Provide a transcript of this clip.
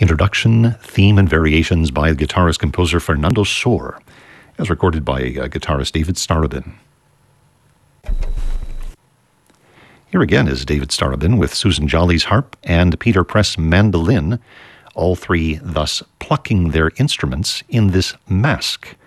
Introduction, theme, and variations by guitarist-composer Fernando Sor, as recorded by guitarist David Starobin. Here again is David Starobin with Susan Jolly's harp and Peter Press mandolin, all three thus plucking their instruments in this masque